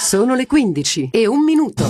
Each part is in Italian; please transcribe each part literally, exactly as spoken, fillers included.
Sono le quindici e un minuto.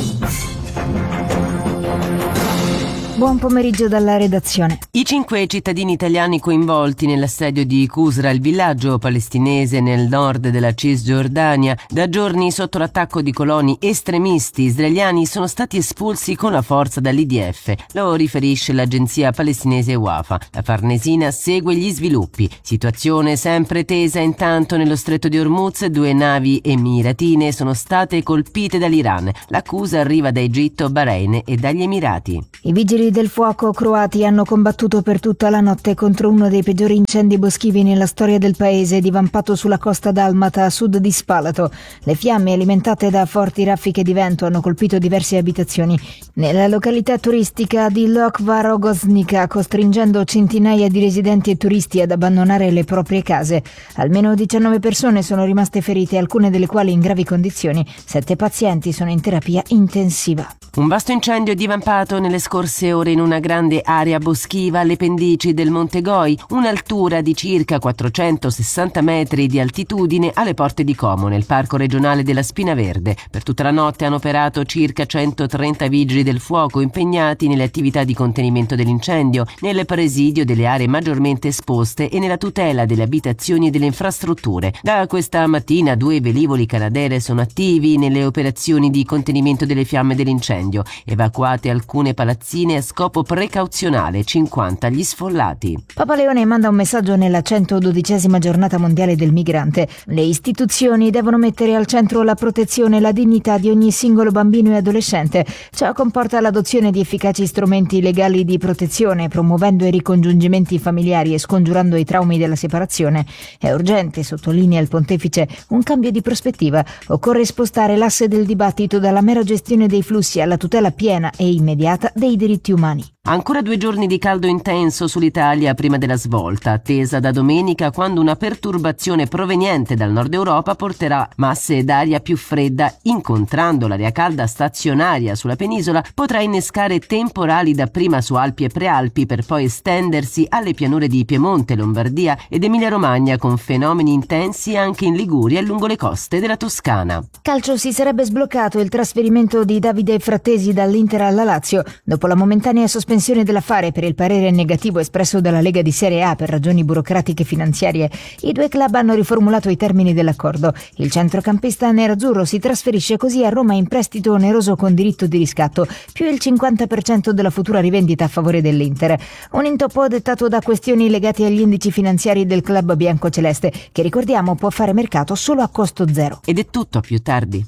Buon pomeriggio dalla redazione. I cinque cittadini italiani coinvolti nell'assedio di Qusra, il villaggio palestinese nel nord della Cisgiordania, da giorni sotto l'attacco di coloni estremisti israeliani, sono stati espulsi con la forza dall'I D F. Lo riferisce l'agenzia palestinese Wafa. La Farnesina segue gli sviluppi. Situazione sempre tesa intanto nello stretto di Hormuz. Due navi emiratine sono state colpite dall'Iran. L'accusa arriva da Egitto, Bahrain e dagli Emirati. I vigili del fuoco croati hanno combattuto per tutta la notte contro uno dei peggiori incendi boschivi nella storia del paese, divampato sulla costa dalmata a sud di Spalato. Le fiamme, alimentate da forti raffiche di vento, hanno colpito diverse abitazioni nella località turistica di Lokva Rogoznica, costringendo centinaia di residenti e turisti ad abbandonare le proprie case. Almeno diciannove persone sono rimaste ferite, alcune delle quali in gravi condizioni. Sette pazienti sono in terapia intensiva. Un vasto incendio è divampato nelle scorse ore in una grande area boschiva alle pendici del Monte Goi, un'altura di circa quattrocentosessanta metri di altitudine alle porte di Como, nel parco regionale della Spina Verde. Per tutta la notte hanno operato circa centotrenta vigili del fuoco impegnati nelle attività di contenimento dell'incendio, nel presidio delle aree maggiormente esposte e nella tutela delle abitazioni e delle infrastrutture. Da questa mattina due velivoli Canadair sono attivi nelle operazioni di contenimento delle fiamme dell'incendio. Evacuate alcune palazzine a scopo precauzionale, cinquanta gli sfollati. Papa Leone manda un messaggio nella centododicesima giornata mondiale del migrante. Le istituzioni devono mettere al centro la protezione e la dignità di ogni singolo bambino e adolescente. Ciò comporta l'adozione di efficaci strumenti legali di protezione, promuovendo i ricongiungimenti familiari e scongiurando i traumi della separazione. È urgente, sottolinea il pontefice, un cambio di prospettiva. Occorre spostare l'asse del dibattito dalla mera gestione dei flussi alla tutela piena e immediata dei diritti umani. Ancora due giorni di caldo intenso sull'Italia prima della svolta, attesa da domenica, quando una perturbazione proveniente dal nord Europa porterà masse d'aria più fredda. Incontrando l'aria calda stazionaria sulla penisola, potrà innescare temporali dapprima su Alpi e Prealpi, per poi estendersi alle pianure di Piemonte, Lombardia ed Emilia-Romagna, con fenomeni intensi anche in Liguria e lungo le coste della Toscana. Calcio: si sarebbe sbloccato il trasferimento di Davide Frattesi dall'Inter alla Lazio dopo la momentanea sospensione dell'affare per il parere negativo espresso dalla Lega di Serie A per ragioni burocratiche finanziarie. I due club hanno riformulato i termini dell'accordo. Il centrocampista nerazzurro si trasferisce così a Roma in prestito oneroso con diritto di riscatto, più il cinquanta per cento della futura rivendita a favore dell'Inter. Un intoppo dettato da questioni legate agli indici finanziari del club biancoceleste, che ricordiamo può fare mercato solo a costo zero. Ed è tutto, a più tardi.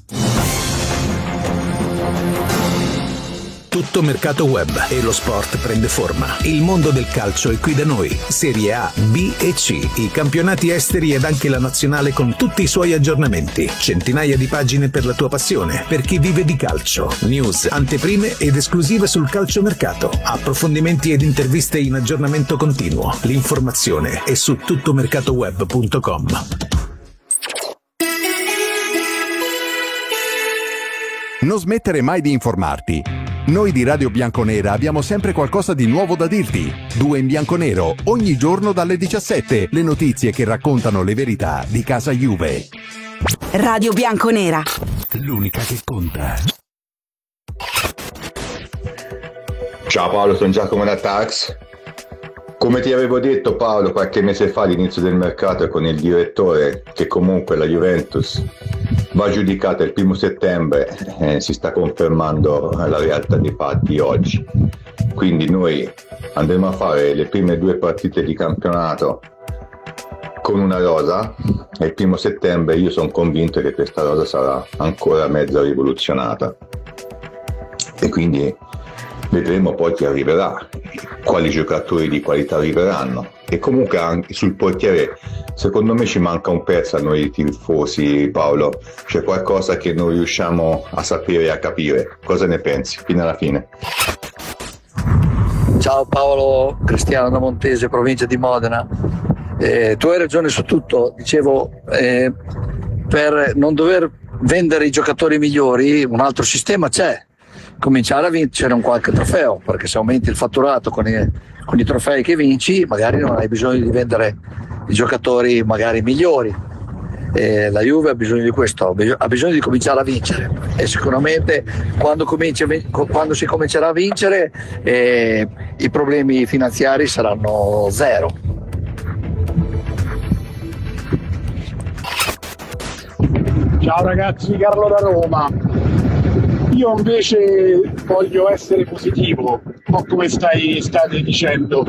Tutto mercato web e lo sport prende forma. Il mondo del calcio è qui da noi. Serie A, B e C, i campionati esteri ed anche la nazionale con tutti i suoi aggiornamenti. Centinaia di pagine per la tua passione, per chi vive di calcio. News, anteprime ed esclusive sul calciomercato. Approfondimenti ed interviste in aggiornamento continuo. L'informazione è su tuttomercatoweb punto com. Non smettere mai di informarti. Noi di Radio Bianconera abbiamo sempre qualcosa di nuovo da dirti. Due in bianconero, ogni giorno dalle diciassette. Le notizie che raccontano le verità di casa Juve. Radio Bianconera. L'unica che conta. Ciao Paolo, sono Giacomo da Tax. Come ti avevo detto Paolo qualche mese fa all'inizio del mercato con il direttore, che comunque la Juventus va giudicata il primo settembre, eh, si sta confermando la realtà dei fatti oggi. Quindi noi andremo a fare le prime due partite di campionato con una rosa e il primo settembre io sono convinto che questa rosa sarà ancora mezza rivoluzionata e quindi vedremo poi chi arriverà, quali giocatori di qualità arriveranno. E comunque anche sul portiere secondo me ci manca un pezzo a noi tifosi, Paolo, c'è qualcosa che non riusciamo a sapere e a capire. Cosa ne pensi fino alla fine? Ciao Paolo, Cristiano da Montese, provincia di Modena. Eh, tu hai ragione su tutto, dicevo, eh, per non dover vendere i giocatori migliori un altro sistema c'è. Cominciare a vincere un qualche trofeo, perché se aumenti il fatturato con i, con i trofei che vinci magari non hai bisogno di vendere i giocatori magari migliori. Eh, la Juve ha bisogno di questo, ha bisogno di cominciare a vincere e sicuramente quando, cominci, quando si comincerà a vincere eh, i problemi finanziari saranno zero. Ciao ragazzi, Carlo da Roma. Io invece voglio essere positivo, un po' come stai, state dicendo.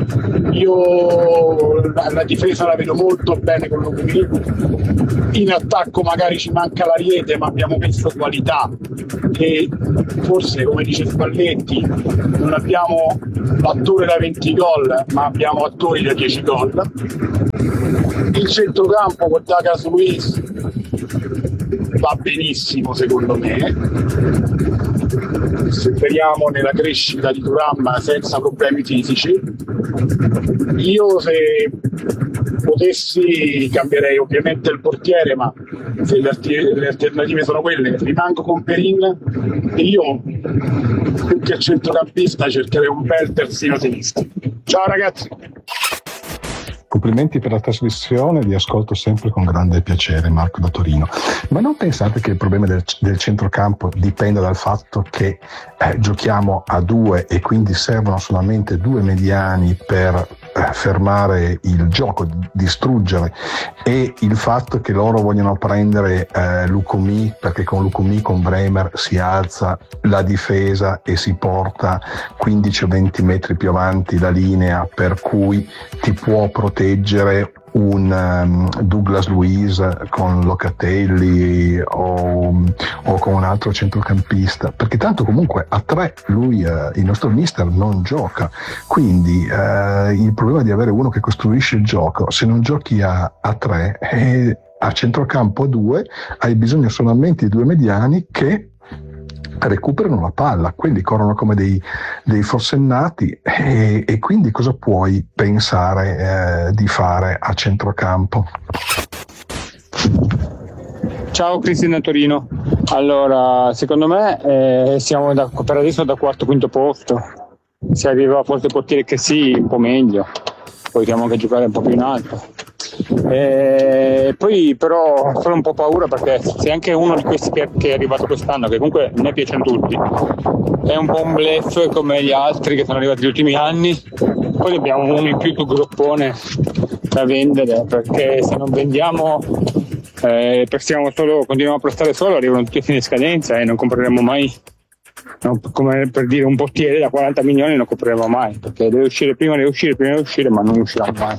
Io la, la difesa la vedo molto bene con Lukumi. In attacco magari ci manca l'Ariete, ma abbiamo messo qualità. E forse, come dice Spalletti, non abbiamo l'attore da venti gol, ma abbiamo attori da dieci gol. Il centrocampo con Douglas Luiz va benissimo secondo me. Speriamo nella crescita di Thuram senza problemi fisici. Io se potessi cambierei ovviamente il portiere, ma se le, alter- le alternative sono quelle rimango con Perin e io più che centrocampista cercherei un bel terzino sinistro. Ciao ragazzi. Complimenti per la trasmissione, vi ascolto sempre con grande piacere, Marco da Torino. Ma non pensate che il problema del, del centrocampo dipenda dal fatto che eh, giochiamo a due e quindi servono solamente due mediani per eh, fermare il gioco, distruggere, e il fatto che loro vogliono prendere eh, Lukumi, perché con Lukumi, con Bremer si alza la difesa e si porta quindici o venti metri più avanti la linea, per cui ti può proteggere un um, Douglas Luiz con Locatelli o, o con un altro centrocampista, perché tanto comunque a tre lui, uh, il nostro mister, non gioca, quindi uh, il problema di avere uno che costruisce il gioco, se non giochi a, a tre, eh, a centrocampo a due hai bisogno solamente di due mediani che recuperano la palla, quelli corrono come dei, dei forsennati e, e quindi cosa puoi pensare eh, di fare a centrocampo? Ciao Cristian da Torino. Allora, secondo me eh, siamo da, per adesso da quarto quinto posto. Se arriva forse il portiere che sì, un po' meglio, possiamo anche giocare un po' più in alto. E poi però ho un po' paura perché se anche uno di questi che, che è arrivato quest'anno, che comunque a me piacciono tutti, è un po' un bluff come gli altri che sono arrivati gli ultimi anni, poi abbiamo uno in più sul groppone da vendere, perché se non vendiamo eh, prestiamo solo, continuiamo a prestare solo, arrivano tutti a fine scadenza e non compreremo mai, no, come per dire un portiere da quaranta milioni non compreremo mai, perché deve uscire prima, deve uscire prima, deve uscire, ma non uscirà mai.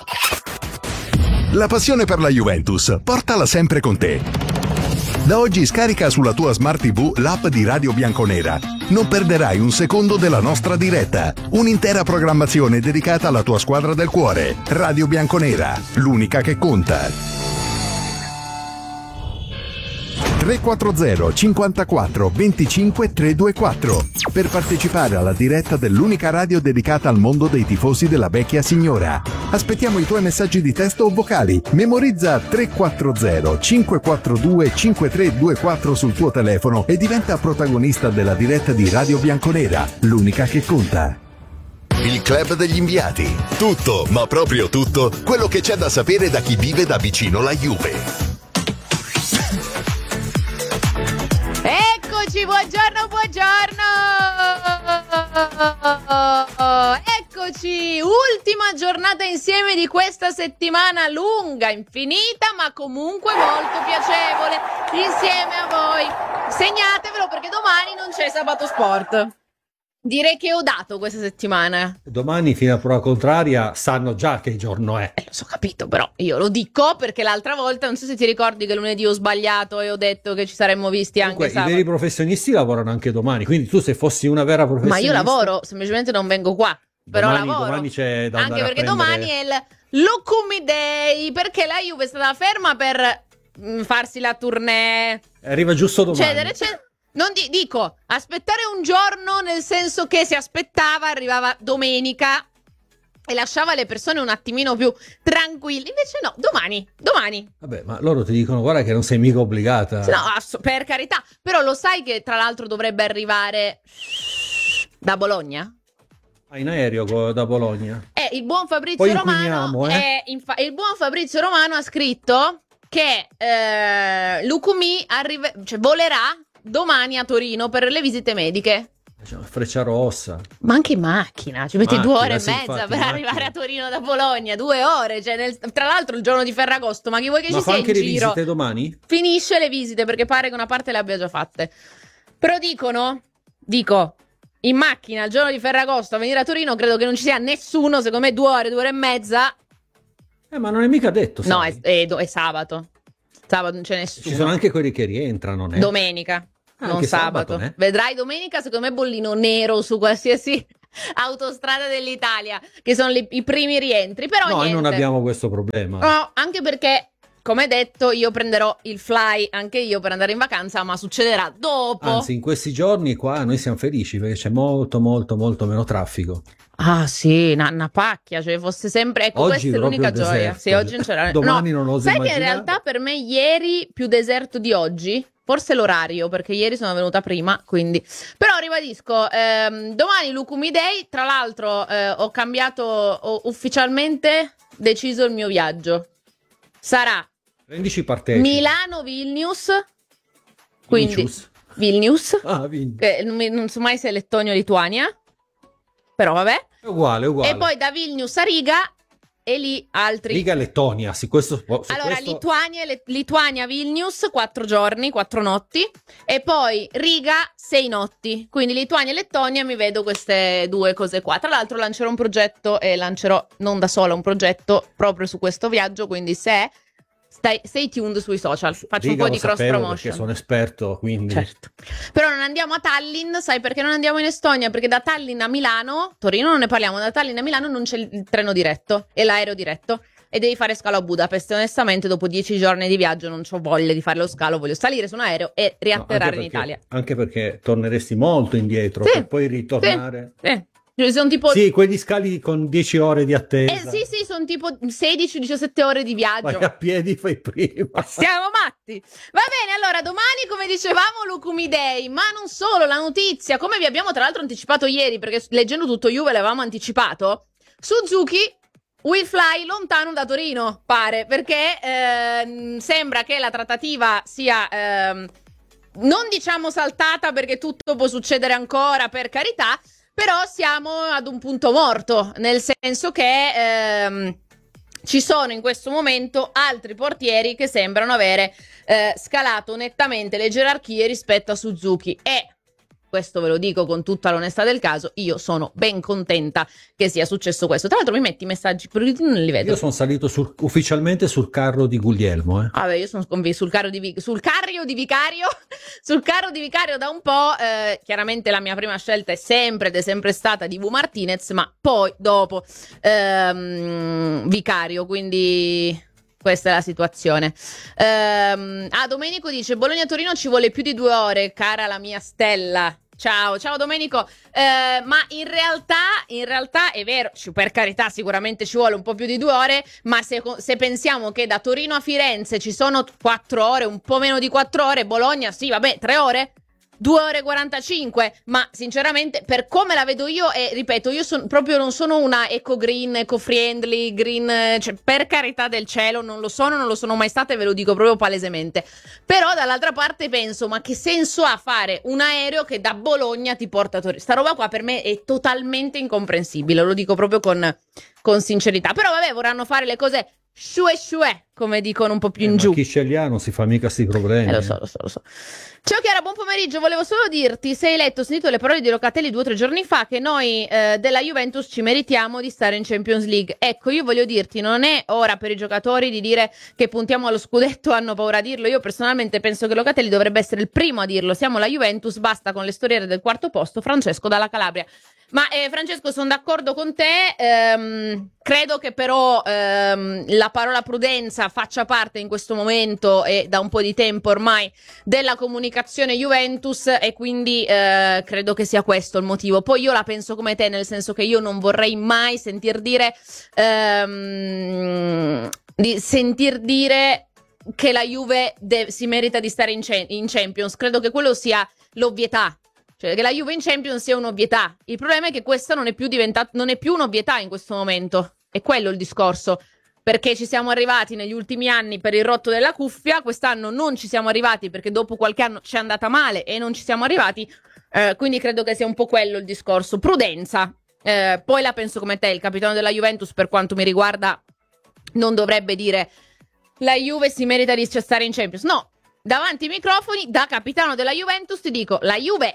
La passione per la Juventus, portala sempre con te. Da oggi scarica sulla tua Smart tivù l'app di Radio Bianconera. Non perderai un secondo della nostra diretta. Un'intera programmazione dedicata alla tua squadra del cuore. Radio Bianconera, l'unica che conta. tre quattro zero cinquantaquattro venticinque trecentoventiquattro per partecipare alla diretta dell'unica radio dedicata al mondo dei tifosi della vecchia signora. Aspettiamo i tuoi messaggi di testo o vocali. Memorizza tre quattro zero cinque quattro due cinque tre due quattro sul tuo telefono e diventa protagonista della diretta di Radio Bianconera, l'unica che conta. Il club degli inviati. Tutto, ma proprio tutto, quello che c'è da sapere da chi vive da vicino la Juve. Eccoci, buongiorno, buongiorno! Eccoci, ultima giornata insieme di questa settimana lunga, infinita, ma comunque molto piacevole, insieme a voi. Segnatevelo perché domani non c'è Sabato Sport. Direi che ho dato questa settimana. Domani, fino a prova contraria, sanno già che giorno è. Eh, lo so, capito, però io lo dico perché l'altra volta, non so se ti ricordi che lunedì ho sbagliato e ho detto che ci saremmo visti Comunque, anche sabato. I veri professionisti lavorano anche domani, quindi tu se fossi una vera professionista... Ma io lavoro, semplicemente non vengo qua, però domani, lavoro. Domani c'è da anche perché prendere... domani è il Lukumi Day, perché la Juve è stata ferma per mh, farsi la tournée. Arriva giusto domani. Cedere, cedere. Non di- dico, aspettare un giorno nel senso che si aspettava, arrivava domenica e lasciava le persone un attimino più tranquille. Invece no, domani, domani. Vabbè, ma loro ti dicono, guarda che non sei mica obbligata. No, ass- per carità. Però lo sai che tra l'altro dovrebbe arrivare da Bologna? Ah, in aereo co- da Bologna. Eh, il buon Fabrizio Poi Romano inquiniamo, eh. è infa- il buon Fabrizio Romano ha scritto che eh, Lucumi arrive- cioè, volerà domani a Torino per le visite mediche. Frecciarossa. Ma anche in macchina, ci metti Macchina, due ore e sì, mezza infatti, per macchina. arrivare a Torino da Bologna, due ore, cioè nel- tra l'altro il giorno di Ferragosto, ma chi vuoi che Ma ci fa sia in anche le giro? visite domani? Finisce le visite perché pare che una parte le abbia già fatte. Però dicono, dico, in macchina il giorno di Ferragosto a venire a Torino credo che non ci sia nessuno, secondo me due ore, due ore e mezza. Eh, ma non è mica detto, No, sai. è, è, è sabato. Sabato non c'è nessuno. Ci sono anche quelli che rientrano, eh? Domenica, non Anche sabato. sabato, eh? Vedrai domenica, secondo me, bollino nero su qualsiasi autostrada dell'Italia, che sono li- i primi rientri. Però Noi niente. non abbiamo questo problema. No, anche perché, come detto, io prenderò il fly anche io per andare in vacanza, ma succederà dopo. Anzi, in questi giorni qua noi siamo felici perché c'è molto, molto, molto meno traffico. Ah sì, una, una pacchia, cioè fosse sempre, ecco, Oggi questa è l'unica proprio gioia. deserto. Sì, oggi non c'era. Domani no, non oso sai che in immaginare. realtà per me ieri più deserto di oggi, forse l'orario, perché ieri sono venuta prima, quindi. Però ribadisco, ehm, domani Lucumi Day, tra l'altro eh, ho cambiato, ho ufficialmente deciso il mio viaggio. Sarà Prendici partecipi. Milano-Vilnius, quindi Vilnius. Vilnius, Ah, Vilnius. che non, mi- non so mai se è Lettonia o Lituania, però vabbè. È uguale, è uguale. E poi da Vilnius a Riga e lì altri. Riga e Lettonia, sì, questo, su Allora, questo- Lituania, Le- Lituania, Vilnius, quattro giorni, quattro notti. E poi Riga, sei notti. Quindi Lituania e Lettonia mi vedo queste due cose qua. Tra l'altro lancerò un progetto e lancerò non da sola un progetto proprio su questo viaggio. Quindi se stai, stay tuned sui social, faccio Riga un po' lo di cross sapevo promotion. perché sono esperto, quindi Certo. Però non andiamo a Tallinn, sai perché non andiamo in Estonia? Perché da Tallinn a Milano, Torino non ne parliamo, da Tallinn a Milano non c'è il il treno diretto e l'aereo diretto e devi fare scalo a Budapest. Onestamente dopo dieci giorni di viaggio non ho voglia di fare lo scalo, voglio salire su un aereo e No, anche riatterrare in perché- Italia. Anche perché torneresti molto indietro Sì, per poi ritornare. Sì, sì. Ci sono tipo... Sì, quegli scali con dieci ore di attesa. Eh, sì, sì, sono tipo sedici diciassette ore di viaggio. Vai a piedi, fai prima. Siamo matti. Va bene, allora domani, come dicevamo, Lucumi Day, ma non solo, la notizia, come vi abbiamo tra l'altro anticipato ieri, perché leggendo tutto Juve l'avevamo anticipato, Suzuki will fly lontano da Torino, pare, perché ehm, sembra che la trattativa sia... ehm, non diciamo saltata perché tutto può succedere ancora, per carità, però siamo ad un punto morto, nel senso che ehm, ci sono in questo momento altri portieri che sembrano avere eh, scalato nettamente le gerarchie rispetto a Suzuki e questo ve lo dico con tutta l'onestà del caso, io sono ben contenta che sia successo questo. Tra l'altro mi metti i messaggi, perché non li vedo. Io sono salito sul- ufficialmente sul carro di Guglielmo. Eh. Vabbè, io sono convinto sul carro di Vi- sul carro di Vicario, sul carro di Vicario da un po', eh, chiaramente la mia prima scelta è sempre ed è sempre stata di V Martinez, ma poi dopo ehm, Vicario, quindi questa è la situazione. Ehm, ah, Domenico dice Bologna-Torino ci vuole più di due ore, cara la mia Stella. Ciao, ciao Domenico, eh, ma in realtà, in realtà è vero, ci- per carità sicuramente ci vuole un po' più di due ore, ma se, se pensiamo che da Torino a Firenze ci sono quattro ore, un po' meno di quattro ore, Bologna sì, vabbè, tre ore, due ore e quarantacinque, ma sinceramente per come la vedo io, e ripeto, io son, proprio non sono una eco green, eco friendly, green, eh, cioè, per carità del cielo, non lo sono, non lo sono mai stata e ve lo dico proprio palesemente, però dall'altra parte penso, ma che senso ha fare un aereo che da Bologna ti porta a Torino? Sta roba qua per me è totalmente incomprensibile, lo dico proprio con, con sincerità, però vabbè, vorranno fare le cose shue shue, come dicono un po' più Eh, in ma giù. chi sceglie non si fa mica sti problemi. Eh, lo so, lo so, lo so. Ciao Chiara, buon pomeriggio. Volevo solo dirti, se hai letto, ho sentito le parole di Locatelli due o tre giorni fa, che noi eh, della Juventus ci meritiamo di stare in Champions League. Ecco, io voglio dirti, non è ora per i giocatori di dire che puntiamo allo scudetto, hanno paura a dirlo. Io personalmente penso che Locatelli dovrebbe essere il primo a dirlo. Siamo la Juventus, basta con le storiere del quarto posto. Francesco dalla Calabria. Ma eh, Francesco, sono d'accordo con te, ehm, credo che però ehm, la parola prudenza faccia parte in questo momento e da un po' di tempo ormai della comunicazione Juventus e quindi eh, credo che sia questo il motivo. Poi io la penso come te, nel senso che io non vorrei mai sentir dire ehm, di sentir dire che la Juve de- si merita di stare in, ce- in Champions, credo che quello sia l'ovvietà. Cioè che la Juve in Champions sia un'ovvietà. Il problema è che questa non è più diventata, non è più un'ovvietà in questo momento. È quello il discorso. perché ci siamo arrivati negli ultimi anni per il rotto della cuffia, quest'anno non ci siamo arrivati perché dopo qualche anno ci è andata male e non ci siamo arrivati, eh, quindi credo che sia un po' quello il discorso. Prudenza, eh, poi la penso come te, il capitano della Juventus per quanto mi riguarda non dovrebbe dire la Juve si merita di stare in Champions, no, davanti ai microfoni da capitano della Juventus ti dico, la Juve,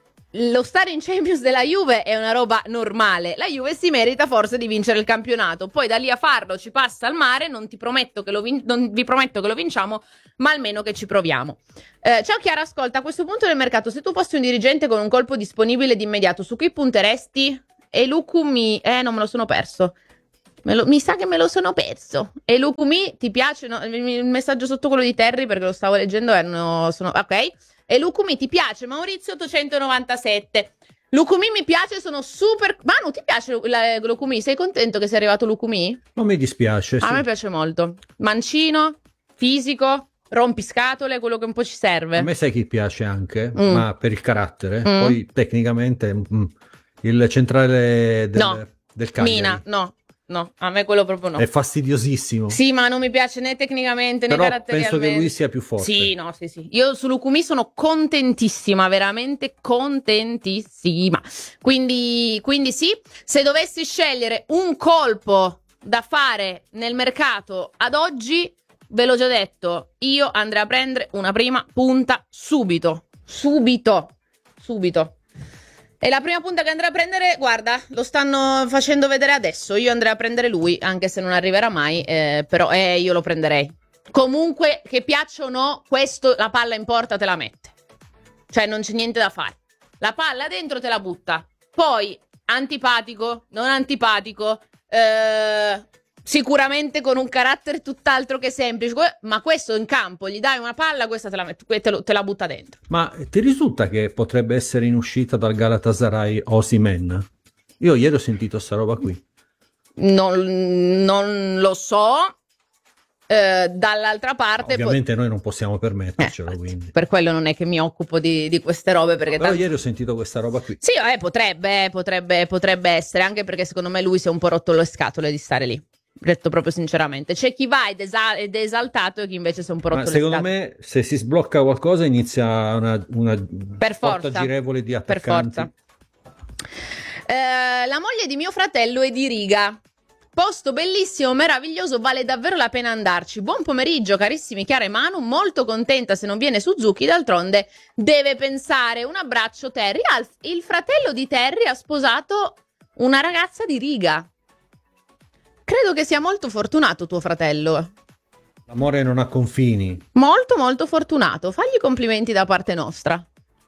lo stare in Champions della Juve è una roba normale, la Juve si merita forse di vincere il campionato, poi da lì a farlo ci passa al mare, non ti prometto che lo vin- non vi prometto che lo vinciamo, ma almeno che ci proviamo. Eh, ciao Chiara, ascolta, a questo punto del mercato, se tu fossi un dirigente con un colpo disponibile di immediato, su chi punteresti? E Lukumi, eh non me lo sono perso. Me lo, mi sa che me lo sono perso. E Lukumi, ti piace? No, il messaggio sotto quello di Terry, perché lo stavo leggendo, e no, sono, ok. E Lukumi, ti piace? Maurizio ottocentonovantasette. Lukumi mi piace, sono super... Manu, ti piace la, Lukumi? Sei contento che sia arrivato Lukumi? Non mi dispiace, sì. A me piace molto. Mancino, fisico, rompiscatole, quello che un po' ci serve. A me sai chi piace anche, Mm. ma per il carattere. Mm. Poi tecnicamente mm, il centrale del, No. del Cagliari. Mina, no. No, a me quello proprio no. È fastidiosissimo. Sì, ma non mi piace né tecnicamente né Però caratterialmente. penso che lui sia più forte. Sì, no, sì, sì. Io su Lukumi sono contentissima, veramente contentissima. Quindi, quindi sì, se dovessi scegliere un colpo da fare nel mercato ad oggi, ve l'ho già detto, io andrei a prendere una prima punta subito. Subito. Subito. E la prima punta che andrà a prendere, guarda, lo stanno facendo vedere adesso. Io andrei a prendere lui, anche se non arriverà mai, eh, però eh, io lo prenderei. Comunque, che piaccia o no, questo la palla in porta te la mette. Cioè, non c'è niente da fare. La palla dentro te la butta. Poi, antipatico, non antipatico, eh, sicuramente con un carattere tutt'altro che semplice, ma questo in campo, gli dai una palla, questa te la, met- te, lo- te la butta dentro. Ma ti risulta che potrebbe essere in uscita dal Galatasaray Osimhen? Io ieri ho sentito sta roba qui. Non, non lo so. Eh, dall'altra parte, Ovviamente noi non possiamo permettercelo, eh, quindi. per quello non è che mi occupo di, di queste robe. Perché Però tanto... ieri ho sentito questa roba qui. Sì, eh, potrebbe, eh, potrebbe, potrebbe essere, anche perché secondo me lui si è un po' rotto le scatole di stare lì. Detto proprio sinceramente, c'è chi va ed, esa- ed è esaltato e chi invece si è un po' rotto Ma le secondo scatole. me, se si sblocca qualcosa, inizia una, una Per porta forza. girevole di Per attaccanti. forza. Eh, la moglie di mio fratello è di Riga. Posto bellissimo, meraviglioso, vale davvero la pena andarci. Buon pomeriggio, carissimi Chiara e Manu. Molto contenta se non viene Suzuki, d'altronde deve pensare. Un abbraccio, Terry. Alf, il fratello di Terry ha sposato una ragazza di Riga. Credo che sia molto fortunato tuo fratello. L'amore non ha confini. Molto, molto fortunato. Fagli complimenti da parte nostra.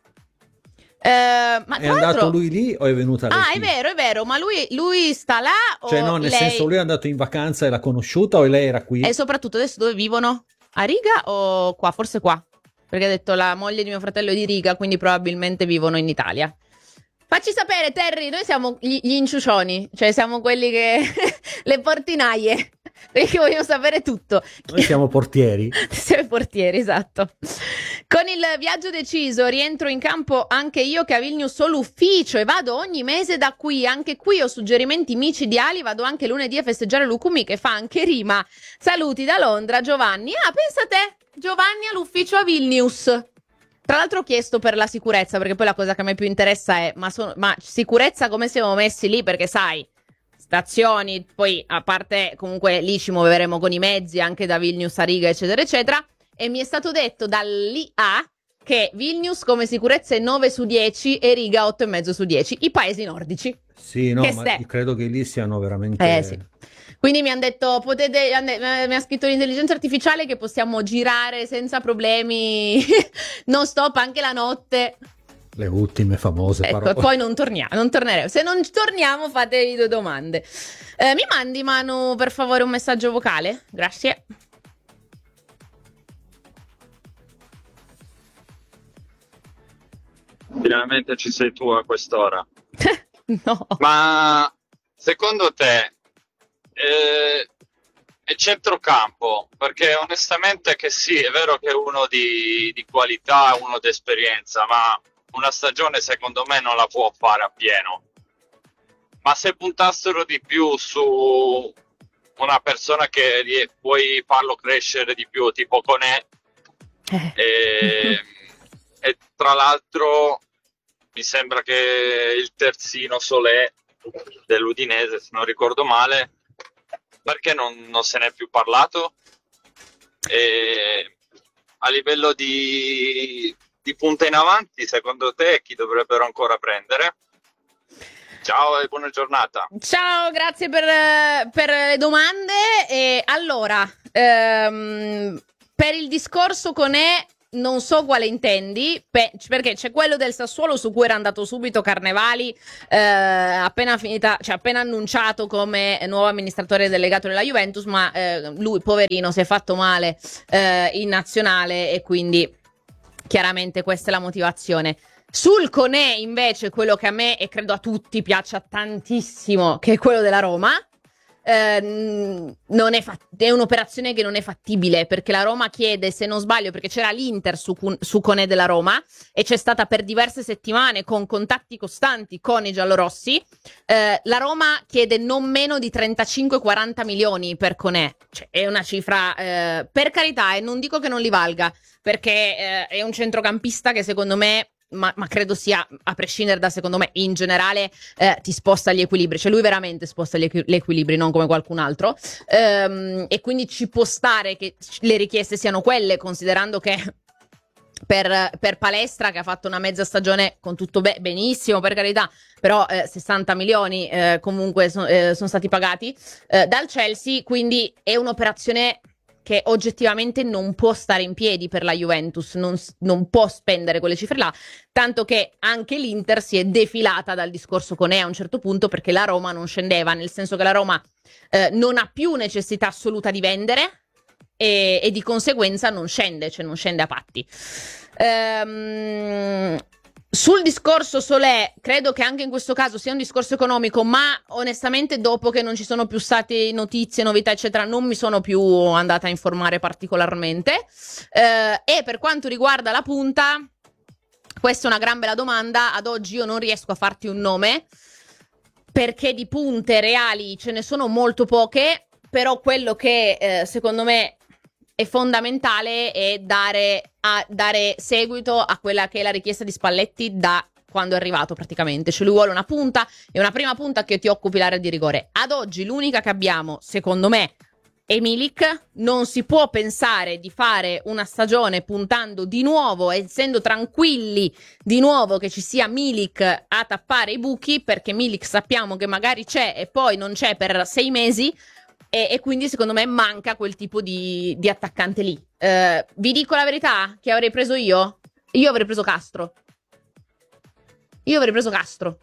Eh, ma È tra andato l'altro... lui lì o è venuta lei? Ah, qui? è vero, è vero, ma lui, lui sta là o Cioè no, nel lei... senso lui è andato in vacanza e l'ha conosciuta o lei era qui? E soprattutto adesso dove vivono? A Riga o qua? Forse qua. Perché ha detto la moglie di mio fratello è di Riga, quindi probabilmente vivono in Italia. Facci sapere, Terry, noi siamo gli, gli inciucioni, cioè siamo quelli che... le portinaie, perché vogliamo sapere tutto. Noi siamo portieri. Siamo i portieri, esatto. Con il viaggio deciso, rientro in campo anche io che a Vilnius ho l'ufficio e vado ogni mese da qui. Anche qui ho suggerimenti micidiali, vado anche lunedì a festeggiare Lukumi che fa anche rima. Saluti da Londra, Giovanni. Ah, pensa te, Giovanni all'ufficio a Vilnius. Tra l'altro ho chiesto per la sicurezza, perché poi la cosa che a me più interessa è, ma, so, ma sicurezza come siamo messi lì? Perché sai, stazioni, poi a parte comunque lì ci muoveremo con i mezzi, anche da Vilnius a Riga, eccetera, eccetera. E mi è stato detto dall'I A che Vilnius come sicurezza è nove su dieci e Riga otto e cinque su dieci, i paesi nordici. Sì, no, Che ma ste- io credo che lì siano veramente... Eh sì. Quindi mi hanno detto, potete, mi ha scritto l'intelligenza artificiale che possiamo girare senza problemi, non stop anche la notte. Le ultime famose Ecco, parole. e poi non torniamo, non torneremo. Se non torniamo fatevi due domande. Eh, mi mandi, Manu, per favore un messaggio vocale? Grazie. Finalmente ci sei tu a quest'ora. No. Ma secondo te eh, è centrocampo? Perché onestamente che sì, è vero che è uno di, di qualità, uno di esperienza, ma una stagione secondo me non la può fare appieno. Ma se puntassero di più su una persona che rie- puoi farlo crescere di più, tipo Koné. Eh. E, e tra l'altro mi sembra che il terzino Solé dell'Udinese, se non ricordo male, perché non, non se ne è più parlato? E a livello di, di punta in avanti, secondo te chi dovrebbero ancora prendere? Ciao e buona giornata. Ciao, grazie per, per le domande. E allora, ehm, per il discorso con E, non so quale intendi, pe- perché c'è quello del Sassuolo su cui era andato subito Carnevali, eh, appena finita, cioè appena annunciato come nuovo amministratore delegato della Juventus, ma eh, lui, poverino, si è fatto male eh, in nazionale e quindi chiaramente questa è la motivazione. Sul Koné invece, quello che a me e credo a tutti piaccia tantissimo, che è quello della Roma, eh, non è, fat- è un'operazione che non è fattibile, perché la Roma chiede, se non sbaglio, perché c'era l'Inter su, su Koné della Roma e c'è stata per diverse settimane con contatti costanti con i giallorossi, eh, la Roma chiede non meno di trentacinque quaranta milioni per Koné, cioè è una cifra eh, per carità, e non dico che non li valga, perché eh, è un centrocampista che secondo me Ma, ma credo sia, a prescindere da secondo me, in generale eh, ti sposta gli equilibri, cioè lui veramente sposta gli, equi- gli equilibri, non come qualcun altro, ehm, e quindi ci può stare che le richieste siano quelle, considerando che per, per Palestra, che ha fatto una mezza stagione con tutto be- benissimo, per carità, però eh, sessanta milioni eh, comunque so- eh, sono stati pagati eh, dal Chelsea, quindi è un'operazione che oggettivamente non può stare in piedi per la Juventus, non, non può spendere quelle cifre là, tanto che anche l'Inter si è defilata dal discorso con E a un certo punto, perché la Roma non scendeva, nel senso che la Roma eh, non ha più necessità assoluta di vendere e, e di conseguenza non scende, cioè non scende a patti. Ehm... Sul discorso Solé, credo che anche in questo caso sia un discorso economico, ma onestamente dopo che non ci sono più state notizie, novità eccetera, non mi sono più andata a informare particolarmente. Eh, e per quanto riguarda la punta, questa è una gran bella domanda. Ad oggi io non riesco a farti un nome, perché di punte reali ce ne sono molto poche, però quello che eh, secondo me è fondamentale è dare, a, dare seguito a quella che è la richiesta di Spalletti da quando è arrivato praticamente. Cioè lui vuole una punta e una prima punta che ti occupi l'area di rigore. Ad oggi l'unica che abbiamo, secondo me, è Milik. Non si può pensare di fare una stagione puntando di nuovo, essendo tranquilli di nuovo che ci sia Milik a tappare i buchi, perché Milik sappiamo che magari c'è e poi non c'è per sei mesi. E, e quindi secondo me manca quel tipo di, di attaccante lì. Uh, vi dico la verità, che avrei preso io? Io avrei preso Castro. Io avrei preso Castro.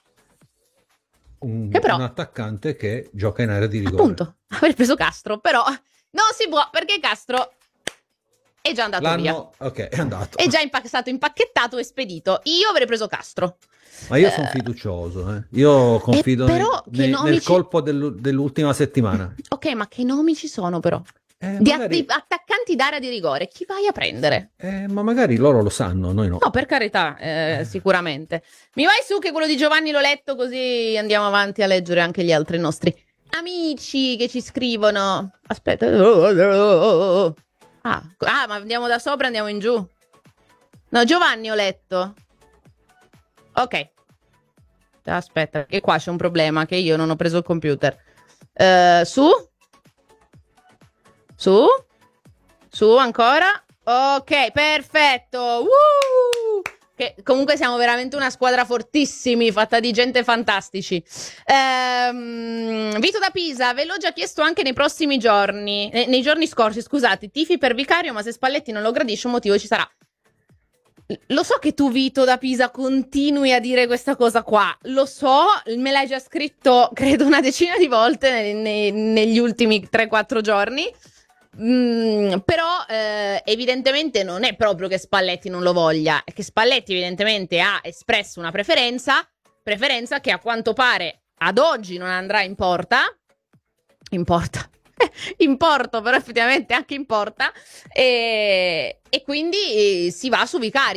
Un, che però, un attaccante che gioca in area di rigore. Appunto, avrei preso Castro, però non si può, perché Castro è già andato L'anno, via. Ok, è andato. È già impac- stato impacchettato e spedito. Io avrei preso Castro. Ma io sono fiducioso, eh. Io confido eh, però, nei, nei, nomi nel ci... colpo dell'u- dell'ultima settimana. Ok, ma che nomi ci sono però? Eh, di, magari... att- di attaccanti d'area di rigore, chi vai a prendere? Eh, ma magari loro lo sanno, noi no. No, per carità, eh, sicuramente. Mi vai su che quello di Giovanni l'ho letto, così andiamo avanti a leggere anche gli altri nostri amici che ci scrivono. Aspetta. Ah, ah, ma andiamo da sopra, andiamo in giù. No, Giovanni ho letto. Ok. Aspetta, che qua c'è un problema, che io non ho preso il computer. Uh, su? Su? Su ancora? Ok, perfetto. Uh! Che comunque siamo veramente una squadra fortissimi, fatta di gente fantastici. Ehm, Vito da Pisa, ve l'ho già chiesto anche nei prossimi giorni, nei, nei giorni scorsi, scusate, tifi per Vicario, ma se Spalletti non lo gradisce un motivo ci sarà. Lo so che tu, Vito da Pisa, continui a dire questa cosa qua, lo so, me l'hai già scritto credo una decina di volte nei, nei, negli ultimi tre quattro giorni, mm, però eh, evidentemente non è proprio che Spalletti non lo voglia, è che Spalletti evidentemente ha espresso una preferenza, preferenza che a quanto pare ad oggi non andrà in porta, in porta, in porto, però effettivamente anche in porta, e, e quindi si va su Vicario.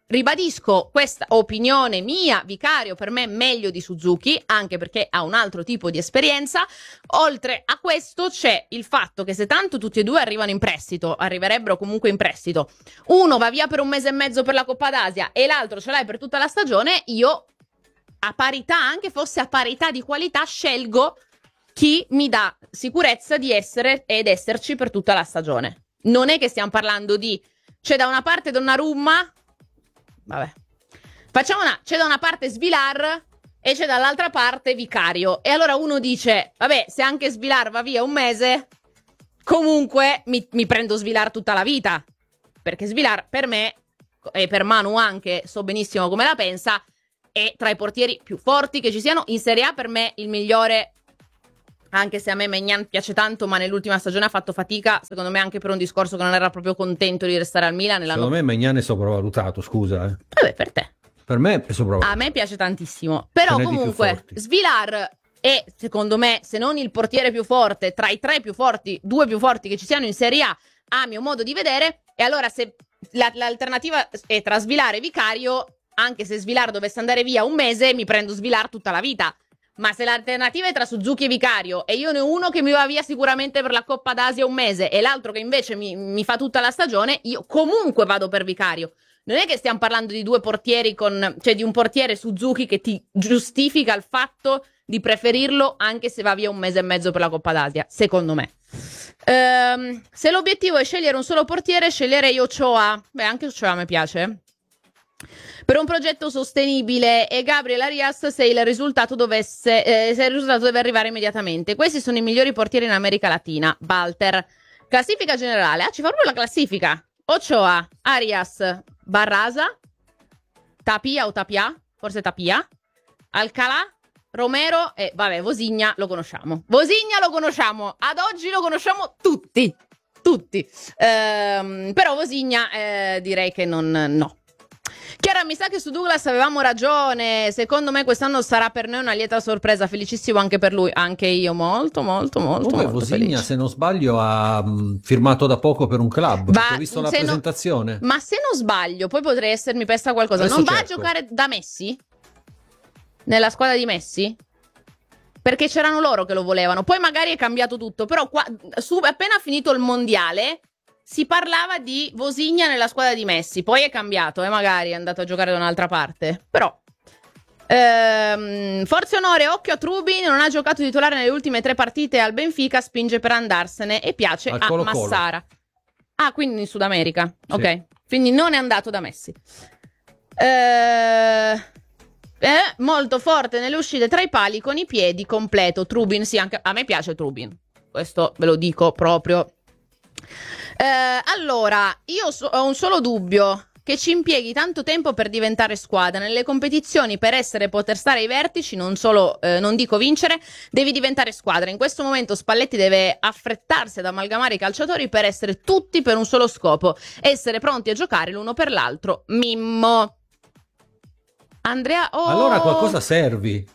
ribadisco questa opinione mia, Vicario per me meglio di Suzuki, anche perché ha un altro tipo di esperienza. Oltre a questo c'è il fatto che se tanto tutti e due arrivano in prestito, arriverebbero comunque in prestito, uno va via per un mese e mezzo per la Coppa d'Asia e l'altro ce l'hai per tutta la stagione, io a parità, anche fosse a parità di qualità, scelgo chi mi dà sicurezza di essere ed esserci per tutta la stagione. Non è che stiamo parlando di c'è da una parte Donnarumma, vabbè, facciamo una, c'è da una parte Svilar e c'è dall'altra parte Vicario, e allora uno dice vabbè, se anche Svilar va via un mese, comunque mi, mi prendo Svilar tutta la vita, perché Svilar per me e per Manu anche, so benissimo come la pensa, è tra i portieri più forti che ci siano in Serie A. Per me il migliore, anche se a me Maignan piace tanto, ma nell'ultima stagione ha fatto fatica, secondo me anche per un discorso che non era proprio contento di restare al Milan. Secondo me Maignan è sopravvalutato, scusa. Eh. Vabbè, per te. Per me è sopravvalutato. A me piace tantissimo. Però comunque Svilar è, secondo me, se non il portiere più forte, tra i tre più forti, due più forti che ci siano in Serie A, a mio modo di vedere. E allora se la, l'alternativa è tra Svilar e Vicario, anche se Svilar dovesse andare via un mese, mi prendo Svilar tutta la vita. Ma se l'alternativa è tra Suzuki e Vicario e io ne ho uno che mi va via sicuramente per la Coppa d'Asia un mese e l'altro che invece mi, mi fa tutta la stagione, io comunque vado per Vicario. Non è che stiamo parlando di due portieri con, cioè di un portiere Suzuki che ti giustifica il fatto di preferirlo anche se va via un mese e mezzo per la Coppa d'Asia, secondo me. Ehm, se l'obiettivo è scegliere un solo portiere, sceglierei Ochoa. Beh, anche Ochoa mi piace. Per un progetto sostenibile, e Gabriel Arias se il risultato dovesse eh, se il risultato deve arrivare immediatamente. Questi sono i migliori portieri in America Latina. Walter. Classifica generale. Ah, ci fa proprio la classifica. Ochoa, Arias, Barraza, Tapia o Tapia, forse Tapia, Alcalá, Romero e vabbè, Vosigna lo conosciamo. Vosigna lo conosciamo. Ad oggi lo conosciamo tutti. Tutti. Ehm, però Vosigna eh, direi che non no. Chiara, mi sa che su Douglas avevamo ragione. Secondo me quest'anno sarà per noi una lieta sorpresa. Felicissimo anche per lui. Anche io molto molto molto, molto Vosigna, felice. se non sbaglio, ha mh, firmato da poco per un club. Va, ho visto la se presentazione. No, ma se non sbaglio, poi potrei essermi persa qualcosa. Adesso non va cerco. a giocare da Messi? Nella squadra di Messi? Perché c'erano loro che lo volevano. Poi magari è cambiato tutto. Però qua, su, appena finito il mondiale si parlava di Vosigna nella squadra di Messi, poi è cambiato, e eh, magari è andato a giocare da un'altra parte. Però ehm, forza e onore, occhio a Trubin, non ha giocato titolare nelle ultime tre partite al Benfica, spinge per andarsene e piace Al a Colo Massara. Ah, quindi in Sud America, Sì. ok. Quindi non è andato da Messi. Eh, eh, molto forte nelle uscite tra i pali, con i piedi, completo. Trubin, sì, anche a me piace Trubin. Questo ve lo dico proprio. Eh, allora, io so- ho un solo dubbio: che ci impieghi tanto tempo per diventare squadra. Nelle competizioni, per essere poter stare ai vertici, non solo, eh, non dico vincere, devi diventare squadra. In questo momento Spalletti deve affrettarsi ad amalgamare i calciatori per essere tutti per un solo scopo, essere pronti a giocare l'uno per l'altro. Mimmo. Andrea, oh, Allora qualcosa servi.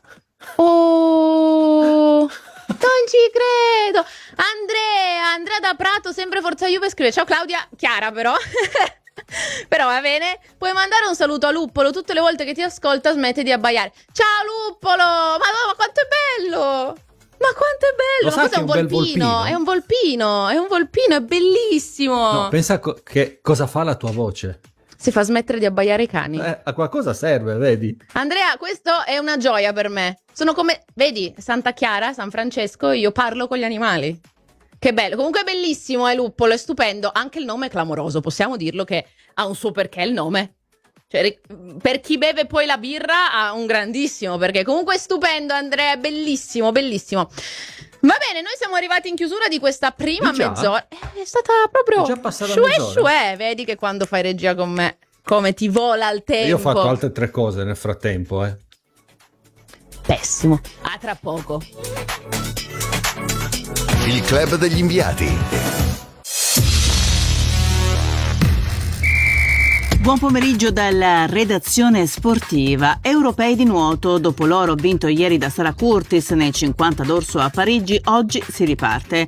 oh, non ci credo. Andrea, Andrea da Prato, sempre Forza Juve, scrive: ciao Claudia, Chiara però. Però va bene, puoi mandare un saluto a Luppolo, tutte le volte che ti ascolta smette di abbaiare. Ciao Luppolo, ma, ma quanto è bello, ma quanto è bello. Lo sa Ma questo è che un è un bel volpino, volpino? è un volpino, è un volpino, è bellissimo. No, pensa co- che cosa fa la tua voce. Si fa smettere di abbaiare i cani. Eh, a qualcosa serve, vedi? Andrea, questo è una gioia per me. Sono come, vedi, Santa Chiara, San Francesco, io parlo con gli animali. Che bello. Comunque è bellissimo, è Luppolo, è stupendo. Anche il nome è clamoroso, possiamo dirlo che ha un suo perché il nome. Cioè, per chi beve poi la birra ha un grandissimo perché. Comunque è stupendo, Andrea, è bellissimo, bellissimo. Va bene, noi siamo arrivati in chiusura di questa prima Già? mezz'ora. È stata proprio È già passata shue mezz'ora. shue. Vedi che quando fai regia con me, come ti vola il tempo. Io ho fatto altre tre cose nel frattempo, eh. Pessimo. A tra poco. Il club degli inviati. Buon pomeriggio dalla redazione sportiva. Europei di nuoto. Dopo l'oro vinto ieri da Sara Curtis nei cinquanta d'orso a Parigi, oggi si riparte.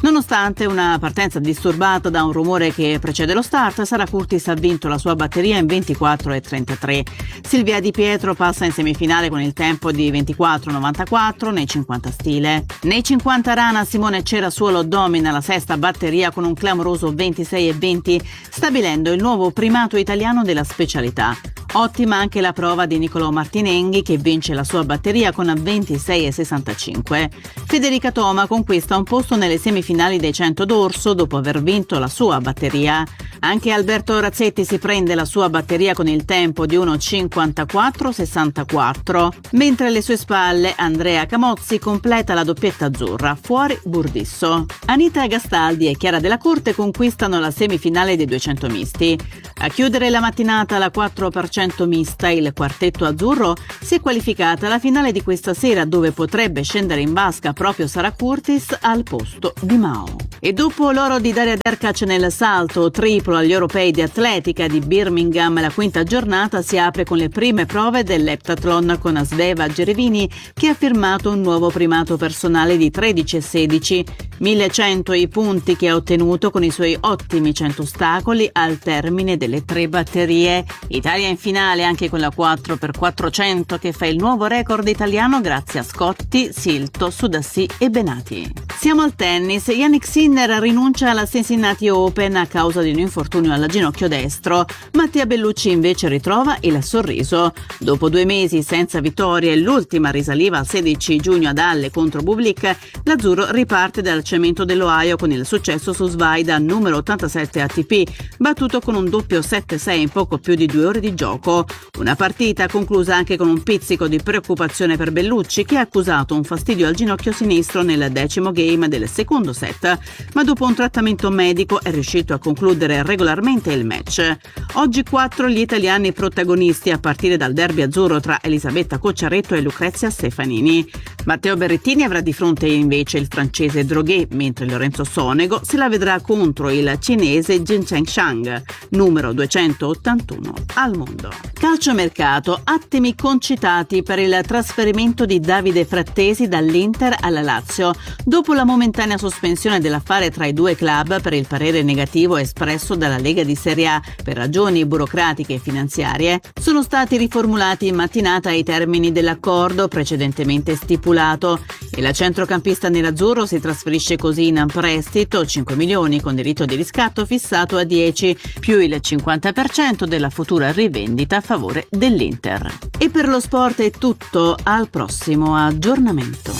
Nonostante una partenza disturbata da un rumore che precede lo start, Sara Curtis ha vinto la sua batteria in ventiquattro e trentatré. Silvia Di Pietro passa in semifinale con il tempo di ventiquattro novantaquattro nei cinquanta stile. Nei cinquanta rana Simone Cerasuolo domina la sesta batteria con un clamoroso ventisei e venti, stabilendo il nuovo primato italiano della specialità. Ottima anche la prova di Niccolò Martinenghi, che vince la sua batteria con ventisei e sessantacinque. Federica Toma conquista un posto nelle semifinali dei cento d'orso dopo aver vinto la sua batteria. Anche Alberto Razzetti si prende la sua batteria con il tempo di uno cinquantaquattro sessantaquattro, mentre alle sue spalle Andrea Camozzi completa la doppietta azzurra, fuori Burdisso. Anita Gastaldi e Chiara Della Corte conquistano la semifinale dei duecento misti. A chiudere la mattinata la quattro per cento mista, il quartetto azzurro si è qualificata alla finale di questa sera, dove potrebbe scendere in vasca proprio Sara Curtis al posto di Mao. E dopo l'oro di Daria Derkac nel salto triplo agli europei di atletica di Birmingham, la quinta giornata si apre con le prime prove dell'eptathlon con Asdeva Gerevini, che ha firmato un nuovo primato personale di tredici e sedici. millecento i punti che ha ottenuto con i suoi ottimi cento ostacoli al termine delle tre batterie. Italia in finale anche con la quattro per quattrocento, che fa il nuovo record italiano grazie a Scotti, Silto, Sudassi e Benati. Siamo al tennis. Yannick Sinner rinuncia alla Cincinnati Open a causa di un infortunio al ginocchio destro. Mattia Bellucci invece ritrova il sorriso. Dopo due mesi senza vittorie, l'ultima risaliva al sedici giugno ad Halle contro Bublik, l'azzurro riparte dal cemento dell'Ohio con il successo su Svaida numero ottantasette A T P, battuto con un doppio sette sei in poco più di due ore di gioco. Una partita conclusa anche con un pizzico di preoccupazione per Bellucci, che ha accusato un fastidio al ginocchio sinistro nel decimo game del secondo set, ma dopo un trattamento medico è riuscito a concludere regolarmente il match. Oggi quattro gli italiani protagonisti, a partire dal derby azzurro tra Elisabetta Cocciaretto e Lucrezia Stefanini. Matteo Berrettini avrà di fronte invece il francese Droguet, mentre Lorenzo Sonego se la vedrà contro il cinese Jincheng Shang, numero duecentottantuno al mondo. Calciomercato, attimi concitati per il trasferimento di Davide Frattesi dall'Inter alla Lazio. Dopo la momentanea sospensione dell'affare tra i due club per il parere negativo espresso dalla Lega di Serie A per ragioni burocratiche e finanziarie, sono stati riformulati in mattinata i termini dell'accordo precedentemente stipulato e la centrocampista nerazzurro si trasferisce così in prestito, cinque milioni con diritto di riscatto fissato a dieci, più il cinquanta per cento della futura rivendita a favore dell'Inter. E per lo sport è tutto, al prossimo aggiornamento.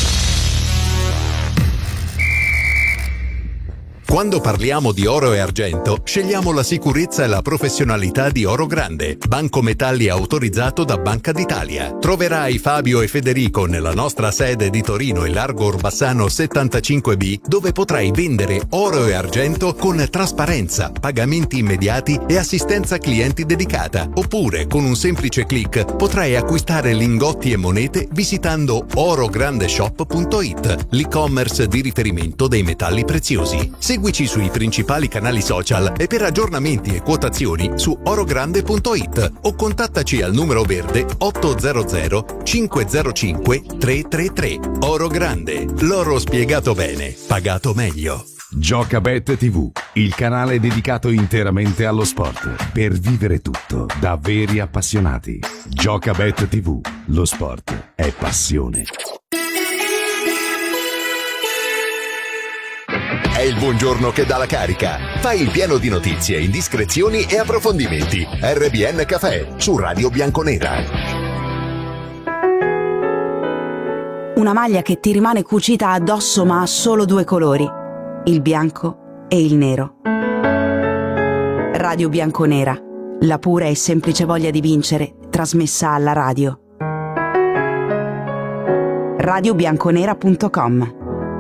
Quando parliamo di oro e argento, scegliamo la sicurezza e la professionalità di Oro Grande, banco metalli autorizzato da Banca d'Italia. Troverai Fabio e Federico nella nostra sede di Torino e Largo Orbassano settantacinque B, dove potrai vendere oro e argento con trasparenza, pagamenti immediati e assistenza clienti dedicata. Oppure, con un semplice click, potrai acquistare lingotti e monete visitando orograndeshop punto it, l'e-commerce di riferimento dei metalli preziosi. Seguici sui principali canali social e per aggiornamenti e quotazioni su orogrande punto it o contattaci al numero verde ottocento cinquecentocinque trecentotrentatré. Oro Grande, l'oro spiegato bene, pagato meglio. Giocabet tivù, il canale dedicato interamente allo sport, per vivere tutto da veri appassionati. Giocabet tivù, lo sport è passione. È il buongiorno che dà la carica. Fai il pieno di notizie, indiscrezioni e approfondimenti. R B N Café su Radio Bianconera. Una maglia che ti rimane cucita addosso ma ha solo due colori, il bianco e il nero. Radio Bianconera, la pura e semplice voglia di vincere, trasmessa alla radio. radio bianconera punto com.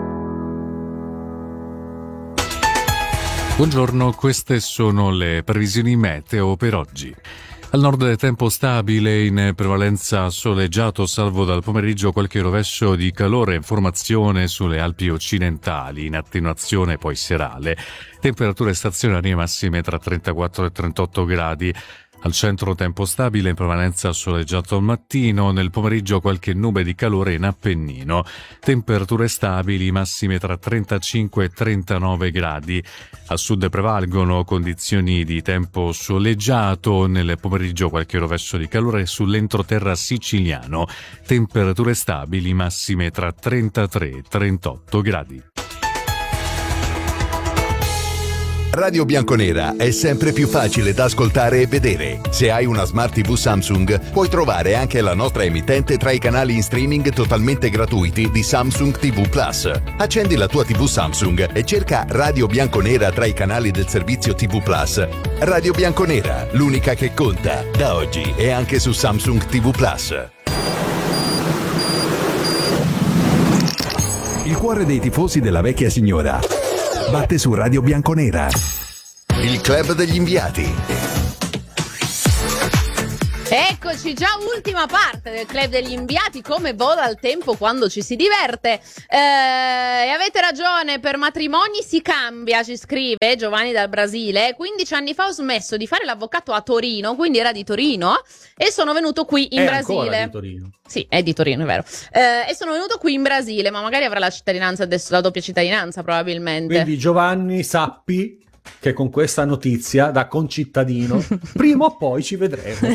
Buongiorno, queste sono le previsioni meteo per oggi. Al nord tempo stabile, in prevalenza soleggiato, salvo dal pomeriggio qualche rovescio di calore in formazione sulle Alpi occidentali, in attenuazione poi serale. Temperature stazionarie massime tra trentaquattro e trentotto gradi. Al centro tempo stabile, in prevalenza soleggiato al mattino, nel pomeriggio qualche nube di calore in Appennino. Temperature stabili, massime tra trentacinque e trentanove gradi. A sud prevalgono condizioni di tempo soleggiato, nel pomeriggio qualche rovescio di calore sull'entroterra siciliano. Temperature stabili, massime tra trentatré e trentotto gradi. Radio Bianconera è sempre più facile da ascoltare e vedere. Se hai una Smart tivù Samsung, puoi trovare anche la nostra emittente tra i canali in streaming totalmente gratuiti di Samsung tivù Plus. Accendi la tua tivù Samsung e cerca Radio Bianconera tra i canali del servizio tivù Plus. Radio Bianconera, l'unica che conta, da oggi e anche su Samsung tivù Plus. Il cuore dei tifosi della vecchia signora batte su Radio Bianconera. Il club degli inviati. Eccoci, già ultima parte del club degli inviati, come vola il tempo quando ci si diverte. Eh, e avete ragione, per matrimoni si cambia, ci scrive Giovanni dal Brasile. quindici anni fa ho smesso di fare l'avvocato a Torino, quindi era di Torino, e sono venuto qui in è Brasile. Ancora di Torino. Sì, è di Torino, è vero. Eh, e sono venuto qui in Brasile, ma magari avrà la cittadinanza adesso, la doppia cittadinanza probabilmente. Quindi Giovanni, sappi che con questa notizia da concittadino prima o poi ci vedremo.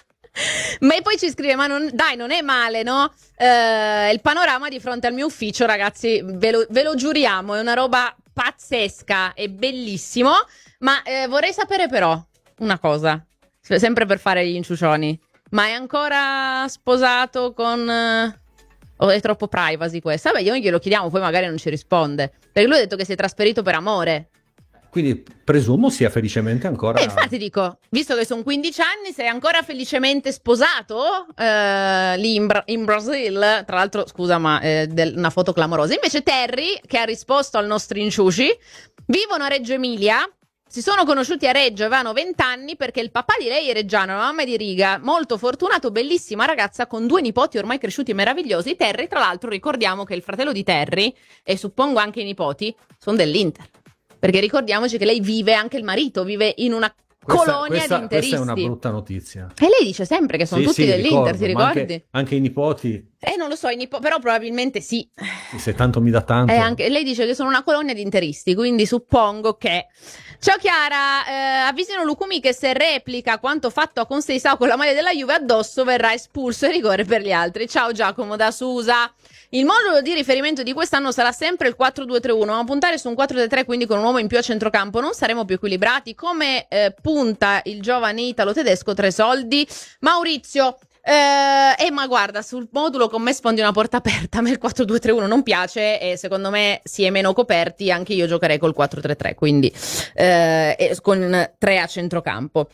Ma poi ci scrive, ma non, dai, non è male, no? Eh, il panorama di fronte al mio ufficio, ragazzi, ve lo, ve lo giuriamo, è una roba pazzesca, è bellissimo. Ma eh, vorrei sapere però una cosa, sempre per fare gli inciucioni, ma è ancora sposato con... Eh, o è troppo privacy questa? Vabbè, io glielo chiediamo, poi magari non ci risponde, perché lui ha detto che si è trasferito per amore. Quindi presumo sia felicemente ancora... E infatti dico, visto che sono quindici anni, sei ancora felicemente sposato eh, lì in, Bra- in Brasile. Tra l'altro, scusa, ma eh, del- una foto clamorosa. Invece Terry, che ha risposto al nostro inciuci, vivono a Reggio Emilia, si sono conosciuti a Reggio, avevano venti anni, perché il papà di lei è reggiano, la mamma è di Riga, molto fortunato, bellissima ragazza con due nipoti ormai cresciuti e meravigliosi. Terry, tra l'altro, ricordiamo che il fratello di Terry, e suppongo anche i nipoti, sono dell'Inter. Perché ricordiamoci che lei vive, anche il marito, vive in una questa, colonia questa, di interisti. Questa è una brutta notizia. E lei dice sempre che sono Sì, tutti sì, dell'Inter, ricordo, ti ma ricordi? Anche, anche i nipoti, Eh, non lo so, i nipo- però probabilmente sì. se tanto mi dà tanto. E anche, lei dice che sono una colonia di interisti, quindi suppongo che... Ciao Chiara, eh, avvisino Lucumi che se replica quanto fatto a Conceicao con la maglia della Juve addosso verrà espulso e rigore per gli altri. Ciao Giacomo da Susa. Il modulo di riferimento di quest'anno sarà sempre il quattro due tre uno, ma puntare su un quattro tre tre, quindi con un uomo in più a centrocampo, non saremo più equilibrati? Come eh, punta il giovane italo-tedesco tre soldi? Maurizio, eh, eh, ma guarda, sul modulo con me sfondi una porta aperta, a me il quattro due tre uno non piace e secondo me si è meno coperti, anche io giocherei col quattro tre tre, quindi eh, e con tre a centrocampo.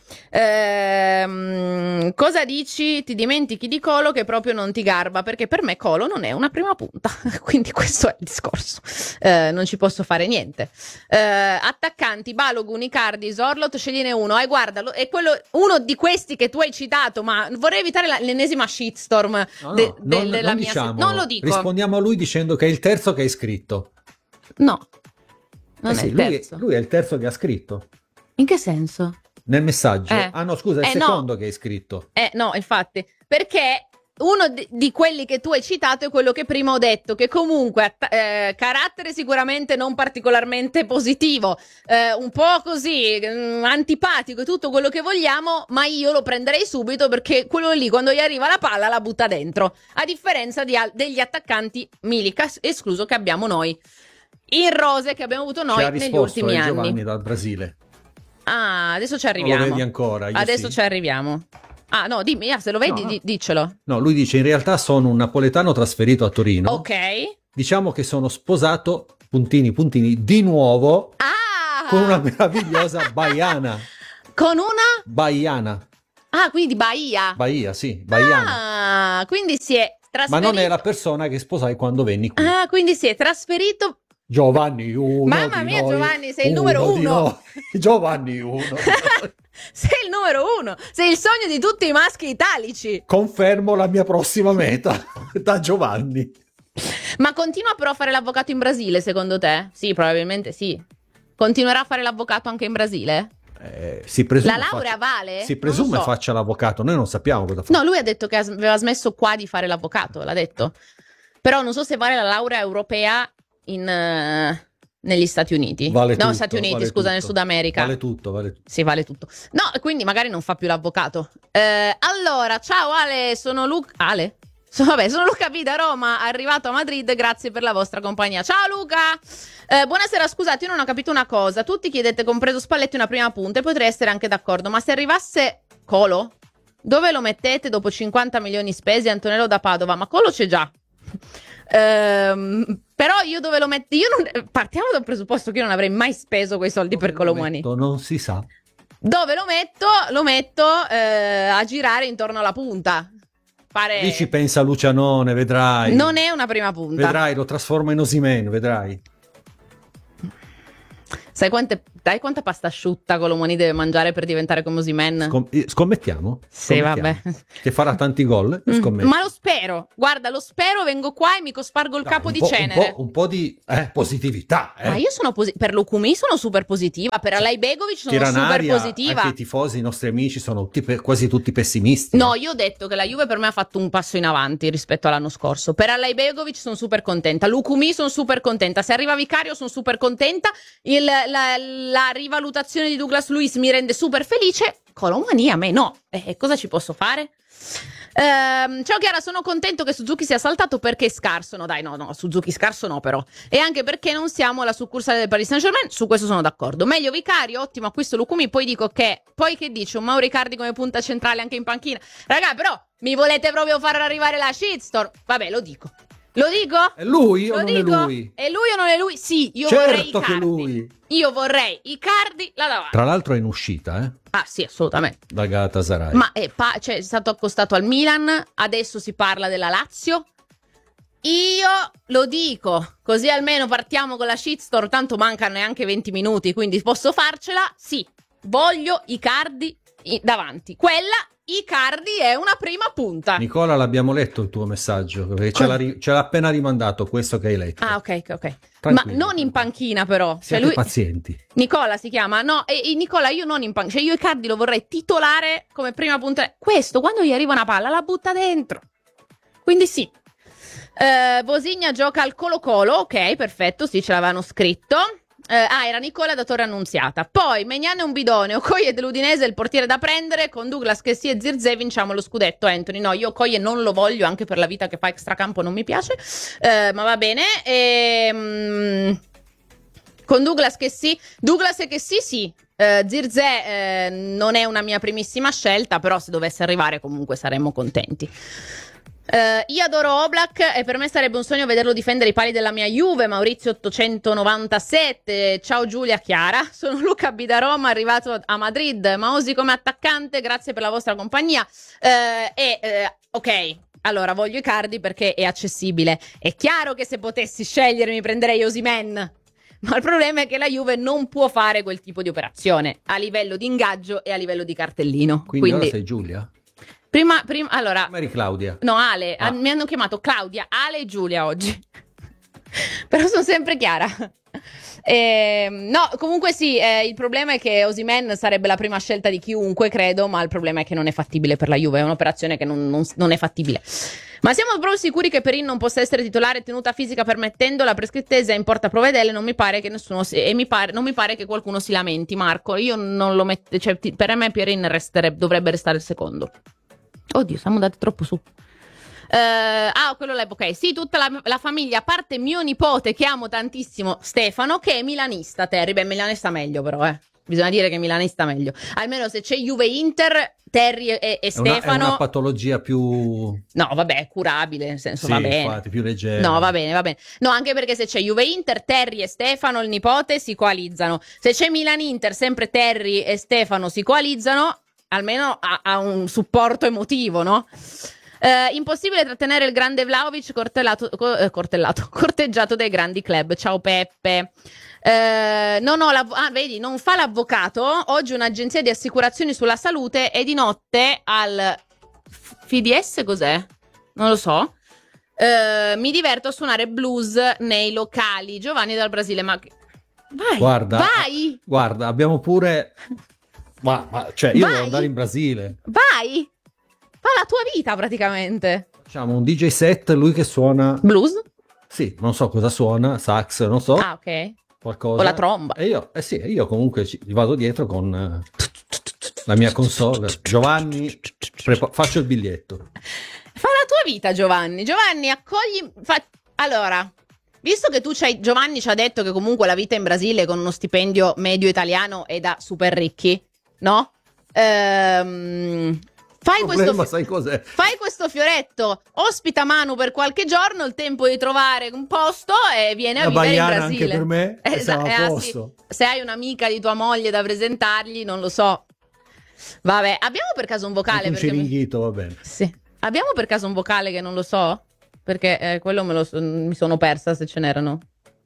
Eh, cosa dici? Ti dimentichi di Colo che proprio non ti garba, perché per me Colo non è una prima punta, quindi questo è il discorso, eh, non ci posso fare niente. Eh, attaccanti, Balogun, Icardi, Zorlot, scegliene uno, e eh, guarda, lo, è quello, uno di questi che tu hai citato, ma vorrei evitare la, l'ennesima shitstorm No, no, de, de, non, della non mia diciamo, se- non lo dico. Rispondiamo a lui dicendo che è il terzo che hai scritto. No, non Eh è sì, il lui, terzo. lui è il terzo che ha scritto. In che senso? Nel messaggio. Eh. Ah no, scusa, è il Eh, no. secondo che hai scritto. Eh, no, infatti, perché uno di, di quelli che tu hai citato è quello che prima ho detto, che comunque att- eh, carattere sicuramente non particolarmente positivo, eh, un po' così, mm, antipatico e tutto quello che vogliamo, ma io lo prenderei subito perché quello lì quando gli arriva la palla la butta dentro, a differenza di al- degli attaccanti Milica, escluso, che abbiamo noi. In rose che abbiamo avuto Ci noi ha negli risposto ultimi eh, anni. Giovanni dal Brasile. Ah, adesso ci Non arriviamo. lo vedi ancora? Io Adesso sì. ci arriviamo. Ah, no, dimmi, ah, se lo vedi, No, no. di- diccelo. No, lui dice in realtà sono un napoletano trasferito a Torino. Ok. Diciamo che sono sposato, puntini, puntini, di nuovo Ah! con una meravigliosa baiana. Con una? Baiana. Ah, quindi Bahia. Bahia, sì, baiana. Ah, quindi si è Ma trasferito. non è la persona che sposai quando venni qui. Ah, quindi si è trasferito. Giovanni uno Mamma di mia, noi, Giovanni, sei il numero di uno. noi. Giovanni uno. Sei il numero uno. Sei il sogno di tutti i maschi italici. Confermo la mia prossima meta da Giovanni. Ma continua però a fare l'avvocato in Brasile, secondo te? Sì, probabilmente sì. Continuerà a fare l'avvocato anche in Brasile? Eh, si presume La laurea faccia, vale? Si presume Non lo so. faccia l'avvocato, noi non sappiamo cosa fa. No, lui ha detto che aveva smesso qua di fare l'avvocato, l'ha detto. Però non so se vale la laurea europea in, uh, negli Stati Uniti. Vale no, tutto, Stati Uniti, vale scusa, tutto. nel Sud America. Vale tutto, vale tutto. Sì, vale tutto. No, quindi magari non fa più l'avvocato. Eh, allora, ciao Ale, sono Luca. Ale? So, vabbè, sono Luca B da Roma, arrivato a Madrid, grazie per la vostra compagnia. Ciao Luca! Eh, buonasera, scusate, io non ho capito una cosa. Tutti chiedete, compreso Spalletti, una prima punta e potrei essere anche d'accordo, ma se arrivasse Colo, dove lo mettete dopo cinquanta milioni spesi? Antonello da Padova, ma Colo c'è già. Ehm, però io dove lo metto? Io non... Partiamo dal presupposto che io non avrei mai speso quei soldi per Colomani. Non si sa. Dove lo metto? Lo metto eh, a girare intorno alla punta. Fare... Lì ci pensa Lucianone, vedrai. Non è una prima punta. Vedrai, lo trasforma in Osimhen, vedrai. Sai quante, dai quanta pasta asciutta Colomani deve mangiare per diventare come Osimhen? Scom- scommettiamo? Sì, Scommettiamo. vabbè. Che farà tanti gol? Mm, Scommetto. ma lo spero. Guarda, lo spero, vengo qua e mi cospargo il No, capo un di po', cenere. Un po', un po' di eh, positività. Eh. Ma io sono posi- per Lukumi sono super positiva, per Alay Begovic sono Tirano super aria, positiva. anche i tifosi, i nostri amici sono tutti pe- quasi tutti pessimisti. No, io ho detto che la Juve per me ha fatto un passo in avanti rispetto all'anno scorso. Per Alay Begovic sono super contenta, Lukumi sono super contenta, se arriva Vicario sono super contenta, il, la, la rivalutazione di Douglas Luiz mi rende super felice, Colomani a me no. E cosa ci posso fare? Ehm, ciao Chiara, sono contento che Suzuki sia saltato perché è scarso. No dai, no, no, Suzuki scarso no però. E anche perché non siamo alla succursale del Paris Saint-Germain, su questo sono d'accordo. Meglio Vicario, ottimo acquisto Lukumi, poi dico che, poi che dice, un Mauro Icardi come punta centrale anche in panchina. Raga, però, mi volete proprio far arrivare la shitstorm? Vabbè, lo dico. Lo dico? È lui o Lo non dico? è lui? È lui o non è lui? Sì, io Certo vorrei Icardi. che lui. Io vorrei Icardi là davanti. Tra l'altro è in uscita, eh? Ah sì, assolutamente. Da Galatasaray. Ma è, pa- cioè, è stato accostato al Milan, adesso si parla della Lazio. Io lo dico, così almeno partiamo con la shitstorm, tanto mancano neanche venti minuti, quindi posso farcela? Sì, voglio Icardi i- davanti. Quella Icardi è una prima punta. Nicola, l'abbiamo letto il tuo messaggio, perché ce l'ha, ri- ce l'ha appena rimandato questo che hai letto. Ah, ok, ok. Ma Tranquillo. non in panchina però. Cioè, Siate lui... pazienti. Nicola si chiama, no, e, e Nicola io non in panchina, cioè io Icardi lo vorrei titolare come prima punta. Questo, quando gli arriva una palla, la butta dentro. Quindi sì. Uh, Bosigna gioca al Colo-Colo, ok, perfetto, sì, ce l'avevano scritto. Uh, ah, era Nicola da Torre Annunziata. Poi Maignan è un bidone, Okoye dell'Udinese è il portiere da prendere, con Douglas che sì e Zirze vinciamo lo scudetto. Anthony, no, io Okoye non lo voglio, anche per la vita che fa extracampo non mi piace, uh, ma va bene. E, um, con Douglas che sì, Douglas che sì, sì. Uh, Zirze eh, non è una mia primissima scelta, però se dovesse arrivare comunque saremmo contenti. Uh, io adoro Oblak e per me sarebbe un sogno vederlo difendere i pali della mia Juve. Maurizio ottocentonovantasette. Ciao Giulia Chiara, sono Luca B da Roma, arrivato a Madrid. Maosi come attaccante, grazie per la vostra compagnia. Uh, e uh, ok, allora voglio Icardi perché è accessibile. È chiaro che se potessi scegliere mi prenderei Osimhen, ma il problema è che la Juve non può fare quel tipo di operazione a livello di ingaggio e a livello di cartellino. Quindi, Quindi ora sei Giulia? prima, prima allora Come eri Claudia? No, Ale, Ah. ah, mi hanno chiamato Claudia, Ale e Giulia oggi. Però sono sempre Chiara. Eh, no, comunque sì, eh, il problema è che Osimhen sarebbe la prima scelta di chiunque, credo, ma il problema è che non è fattibile per la Juve, è un'operazione che non, non, non è fattibile. Ma siamo proprio sicuri che Perin non possa essere titolare, tenuta fisica permettendo? La prescrittese in porta Provedelle, non mi pare che nessuno si, e mi pare, non mi pare che qualcuno si lamenti, Marco. Io non lo metto, cioè, ti- per me Perin resterebbe, dovrebbe restare il secondo. Oddio, siamo andati troppo su. Eh, ah, quello là, ok. Sì, tutta la, la famiglia, a parte mio nipote che amo tantissimo, Stefano, che è milanista. Terry, beh, milanista meglio però, eh. Bisogna dire che milanista meglio. Almeno se c'è Juve-Inter, Terry e, e È una, Stefano. è una patologia più... No, vabbè, è curabile, nel senso Sì, va bene. infatti, più leggera. No, va bene, va bene. No, anche perché se c'è Juve-Inter, Terry e Stefano, il nipote, si coalizzano. Se c'è Milan-Inter, sempre Terry e Stefano si coalizzano, almeno ha, ha un supporto emotivo, no? Eh, impossibile trattenere il grande Vlahovic cortellato, co- eh, cortellato, corteggiato dai grandi club. Ciao Peppe. Eh, non ho l'av- ah, vedi, non fa l'avvocato. Oggi un'agenzia di assicurazioni sulla salute e di notte al F D S cos'è? Non lo so. Eh, mi diverto a suonare blues nei locali. Giovanni dal Brasile, ma vai, Guarda, vai. guarda, abbiamo pure Ma, ma cioè, io Vai. devo andare in Brasile. Vai! Fa la tua vita praticamente. Facciamo un D J set, lui che suona... Blues? Sì, non so cosa suona, sax, non so. Ah, ok. Qualcosa. O la tromba. E io, eh sì, io comunque ci gli vado dietro con eh, la mia console. Giovanni, prepa- faccio il biglietto. Fa la tua vita, Giovanni. Giovanni, accogli... Fa... Allora, visto che tu c'hai... Giovanni ci ha detto che comunque la vita in Brasile con uno stipendio medio italiano è da super ricchi, no? Ehm... Fai, Il problema, questo, sai cos'è? fai questo fioretto, ospita Manu per qualche giorno, il tempo di trovare un posto e viene a La vivere in Baiana Brasile. anche per me, e siamo a eh, ah, sì. posto. Se hai un'amica di tua moglie da presentargli, non lo so. Vabbè, abbiamo per caso un vocale? Anche un Perché mi... ciringhito, va bene. Sì. Abbiamo per caso un vocale che non lo so? Perché eh, quello me lo so- mi sono persa se ce n'erano.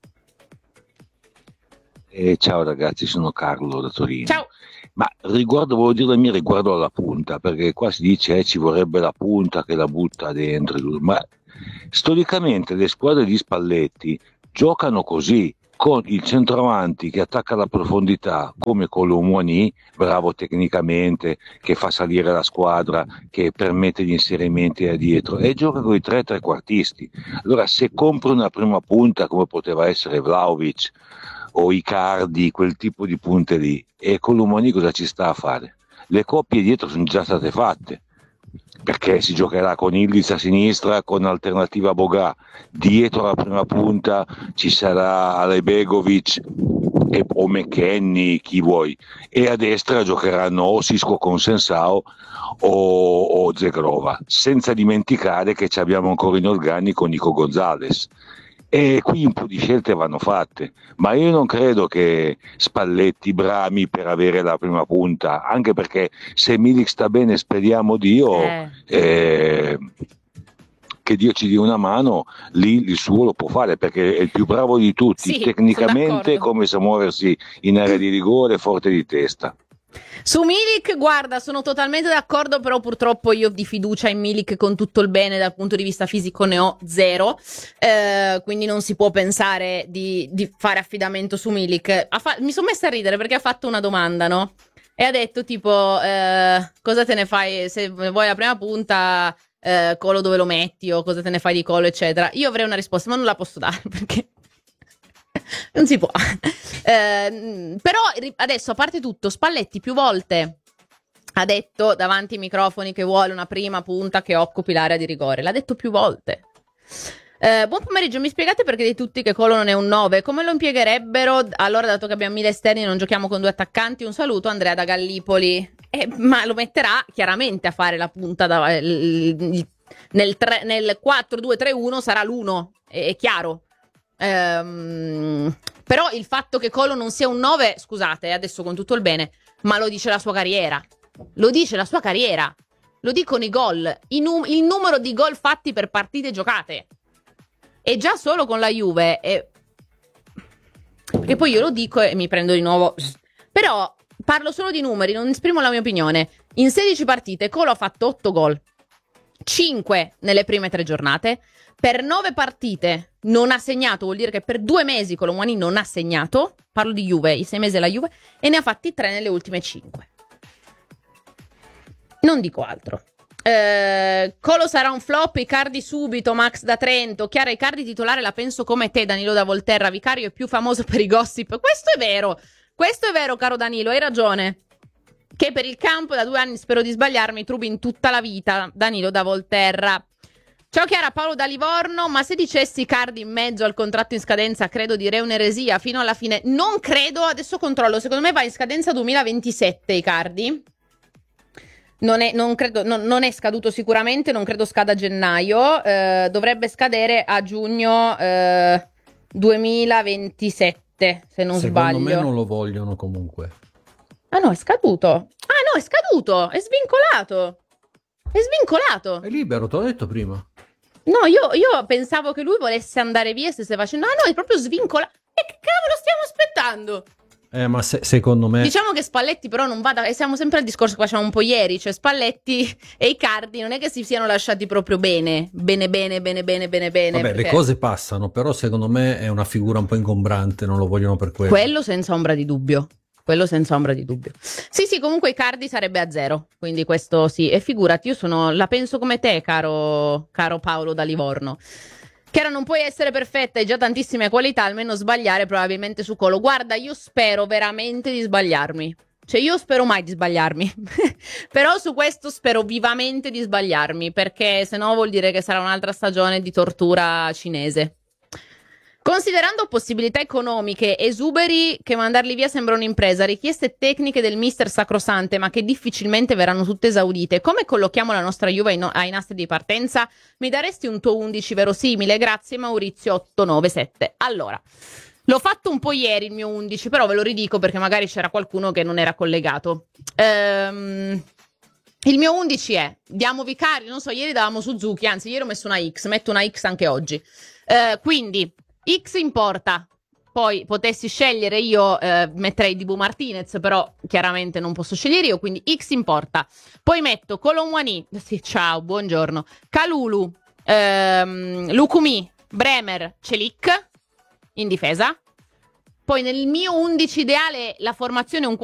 Eh, ciao ragazzi, sono Carlo da Torino. Ciao. Ma riguardo, volevo dire la mia riguardo alla punta, perché qua si dice eh, ci vorrebbe la punta che la butta dentro, ma storicamente le squadre di Spalletti giocano così, con il centravanti che attacca la profondità come Colomoni, bravo tecnicamente, che fa salire la squadra, che permette gli inserimenti da dietro, e gioca con i tre trequartisti. Allora se compri una prima punta come poteva essere Vlahovic o Icardi, quel tipo di punte lì, e Colomoni cosa ci sta a fare? Le coppie dietro sono già state fatte, perché si giocherà con Ildiz a sinistra, con alternativa Boga, dietro alla prima punta ci sarà Alebegovic e, o McKennie, chi vuoi, e a destra giocheranno o Sisco con Sensao o, o Zegrova, senza dimenticare che ci abbiamo ancora in organico Nico Gonzalez. E qui un po' di scelte vanno fatte, ma io non credo che Spalletti brami per avere la prima punta, anche perché se Milik sta bene, speriamo Dio, Eh. eh, che Dio ci dia una mano, lì il suo lo può fare, perché è il più bravo di tutti, Sì, tecnicamente, sono d'accordo. come sa muoversi in area di rigore, forte di testa. Su Milik, guarda, sono totalmente d'accordo, però purtroppo io di fiducia in Milik con tutto il bene dal punto di vista fisico ne ho zero, eh, quindi non si può pensare di, di fare affidamento su Milik. Ha fa- mi sono messa a ridere perché ha fatto una domanda, no? E ha detto tipo, eh, cosa te ne fai se vuoi la prima punta, eh, Colo dove lo metti o cosa te ne fai di Colo, eccetera. Io avrei una risposta, ma non la posso dare perché... non si può. Eh, però ri- adesso, a parte tutto, Spalletti più volte ha detto davanti ai microfoni che vuole una prima punta che occupi l'area di rigore. L'ha detto più volte. Eh, buon pomeriggio, mi spiegate perché di tutti che Colo non è un nove? Come lo impiegherebbero? Allora, dato che abbiamo mille esterni e non giochiamo con due attaccanti, un saluto Andrea da Gallipoli. Eh, ma lo metterà chiaramente a fare la punta da, il- il- nel, tre- nel quattro due tre uno sarà l'uno, è, è chiaro. Ehm, però il fatto che Colo non sia un nove, scusate, adesso con tutto il bene, ma lo dice la sua carriera. Lo dice la sua carriera. Lo dicono i gol, i num- il numero di gol fatti per partite giocate. E già solo con la Juve. E, e poi io lo dico e mi prendo di nuovo. Però parlo solo di numeri, non esprimo la mia opinione. In sedici partite Colo ha fatto otto gol. cinque nelle prime tre giornate. Per nove partite non ha segnato, vuol dire che per due mesi Colomani non ha segnato. Parlo di Juve, i sei mesi della Juve. E ne ha fatti tre nelle ultime cinque. Non dico altro. Eh, Colo sarà un flop, Icardi subito, Max da Trento. Chiara, Icardi titolare la penso come te, Danilo da Volterra. Vicario è più famoso per i gossip. Questo è vero, questo è vero, caro Danilo, hai ragione. Che per il campo da due anni spero di sbagliarmi, trubi in tutta la vita. Danilo da Volterra. Ciao Chiara, Paolo da Livorno. Ma se dicessi Icardi in mezzo al contratto in scadenza, credo direi un'eresia fino alla fine. Non credo, adesso controllo, secondo me va in scadenza duemilaventisette Icardi. Non è, non, credo, non, non è scaduto sicuramente, non credo scada a gennaio, eh, dovrebbe scadere a giugno eh, duemilaventisette, se non Secondo sbaglio. me non lo vogliono comunque. Ah no, è scaduto. Ah no, è scaduto, è svincolato. È svincolato. È libero, te l'ho detto prima. No, io, io pensavo che lui volesse andare via, stesse facendo... Ah no, è proprio svincolato. E che cavolo stiamo aspettando? Eh, ma se- secondo me... Diciamo che Spalletti però non vada, e siamo sempre al discorso che facciamo un po' ieri, cioè Spalletti e Icardi non è che si siano lasciati proprio bene, bene bene bene bene bene bene. Vabbè, perché le cose passano, però secondo me è una figura un po' ingombrante, non lo vogliono per quello. quello senza ombra di dubbio, quello senza ombra di dubbio. Sì, sì, comunque Icardi sarebbe a zero, quindi questo sì. E figurati, io sono, la penso come te, caro, caro Paolo da Livorno. Chiara, non puoi essere perfetta, hai già tantissime qualità, almeno sbagliare probabilmente su Colo. Guarda, io spero veramente di sbagliarmi. Cioè, io spero mai di sbagliarmi. Però su questo spero vivamente di sbagliarmi, perché sennò vuol dire che sarà un'altra stagione di tortura cinese. Considerando possibilità economiche esuberi, che mandarli via sembra un'impresa, richieste tecniche del mister sacrosante ma che difficilmente verranno tutte esaudite, come collochiamo la nostra Juve ai, no- ai nastri di partenza? Mi daresti un tuo undici verosimile? Grazie Maurizio otto nove sette. Allora, l'ho fatto un po' ieri il mio undici, però ve lo ridico perché magari c'era qualcuno che non era collegato. Ehm... Il mio undici è, diamo Vicario, non so, ieri davamo Suzuki, anzi ieri ho messo una X, metto una X anche oggi. Eh, quindi... X in porta, poi potessi scegliere io eh, metterei Dibu Martinez, però chiaramente non posso scegliere io, quindi X in porta. Poi metto Colomwani, sì, ciao, buongiorno, Kalulu, ehm, Lukumi, Bremer, Celik in difesa. Poi nel mio undici ideale la formazione è un